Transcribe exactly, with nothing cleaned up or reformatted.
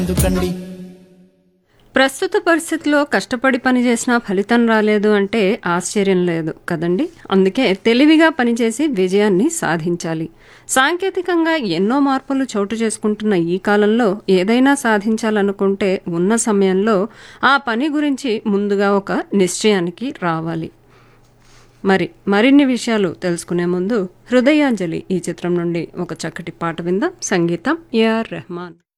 ఎందుకండి ప్రస్తుత పరిస్థితిలో కష్టపడి పనిచేసినా ఫలితం రాలేదు అంటే ఆశ్చర్యం లేదు కదండి. అందుకే తెలివిగా పనిచేసి విజయాన్ని సాధించాలి. సాంకేతికంగా ఎన్నో మార్పులు చోటు చేసుకుంటున్న ఈ కాలంలో ఏదైనా సాధించాలనుకుంటే ఉన్న సమయంలో ఆ పని గురించి ముందుగా ఒక నిశ్చయానికి రావాలి. మరి మరిన్ని విషయాలు తెలుసుకునే ముందు హృదయాంజలి ఈ చిత్రం నుండి ఒక చక్కటి పాట విందాం. సంగీతం ఏఆర్ రెహమాన్.